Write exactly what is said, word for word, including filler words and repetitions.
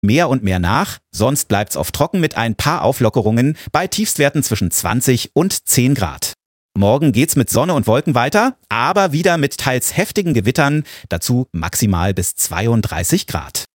mehr und mehr nach, sonst bleibt's oft trocken mit ein paar Auflockerungen bei Tiefstwerten zwischen zwanzig und zehn Grad. Morgen geht's mit Sonne und Wolken weiter, aber wieder mit teils heftigen Gewittern, dazu maximal bis zweiunddreißig Grad.